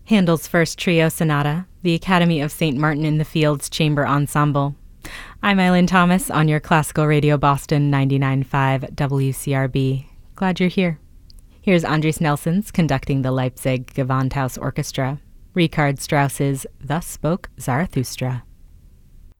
Handel's First Trio Sonata, the Academy of St. Martin in the Fields Chamber Ensemble. I'm Eileen Thomas on your Classical Radio Boston 99.5 WCRB. Glad you're here. Here's Andres Nelsons conducting the Leipzig Gewandhaus Orchestra, Richard Strauss's Thus Spoke Zarathustra.